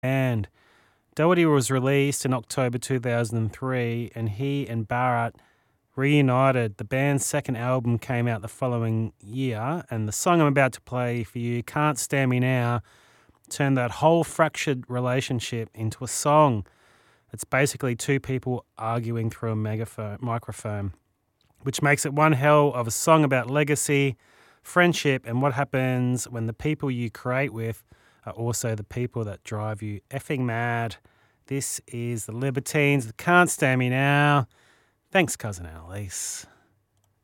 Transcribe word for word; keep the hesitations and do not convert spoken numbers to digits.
And Doherty was released in October two thousand three, and he and Barrett reunited. The band's second album came out the following year, and the song I'm about to play for you, Can't Stand Me Now, turned that whole fractured relationship into a song. It's basically two people arguing through a megaphone, microphone, which makes it one hell of a song about legacy, friendship, and what happens when the people you create with are also the people that drive you effing mad. This is the Libertines. Can't Stand Me Now. Thanks, Cousin Annalise.